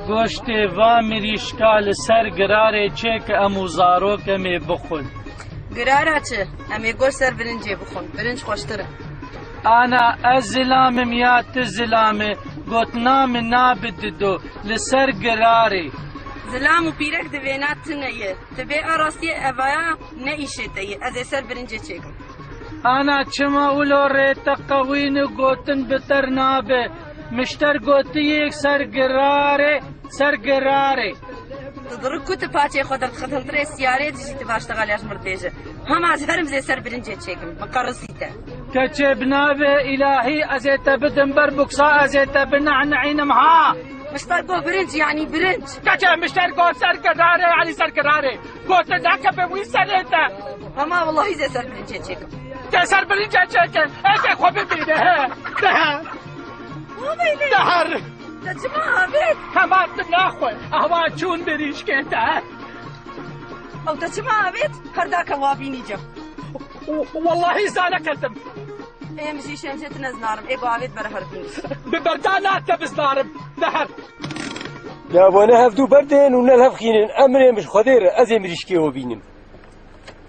گۆشتێ وا مریشکا لەسەر گرارێ چێکە ئەم و زارۆکەمێ بخۆن. گرارە چ؟ ئەمێ گۆشت سەر برنجێ بخۆن، برنج خۆشترە. ئانا ئەس زلامم یا ت زلامێ گوتنامە نابددۆ لەسەر گرارێ. زلام و پیرەک دەوێنات تنەیە، دەبێ ئاڕاستیە ئەڤایە نەئیشێتەیە، ئەزێ سەر برنجێ چێکم. ئانا چما ولۆ ڕێتە قەوین و گوتن بتەر نابێ، مشتەر گوتیەک سەر گرارێ. تضرب كتب باتي خدر خدم تري سيارة تجي تباشتغل يا جمر بيجة هم عزهرم زي سر برنجة تشيكم بقرصيته كتبنا إلهي أزيت بدن بربكسا أزيت بنعنعين معها مشتركو برنج يعني برنج كتب مشتركو سر كراري يعني سر كراري قلت ذاك بوي سريته هما والله زي سر برنجة تشيكم سر برنجة تشيكم ايش خو ببينه دهر تجمع بيت هما تناخوي أهوا شون بريش كنتا أو تجمع بيت هرداك وابيني جو والله زانا كتم إيه مشي شنجت نزنارم إيه قاعد برهر بينش ببردانات تبزنارم دهر لا وانا هفدو بردين ونلهف خينين أمري مش خدير أزي مريشكي وبينم